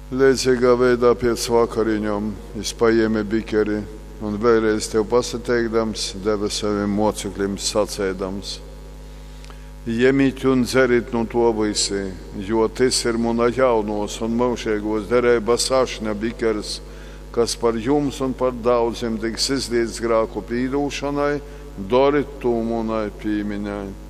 Līdzīgā veidā pēc vakariņām es paēmu bikeri un vēlreiz tev pasateikdams, deva saviem mocekļiem sacēdams: Ņemiet un dzeriet no to visi, jo tas ir mana jaunos un mūžīgos derības ašņa bikers, kas par jums un par daudziem tiks izlietas grēku pīdūšanai, dariet to manai piemiņai.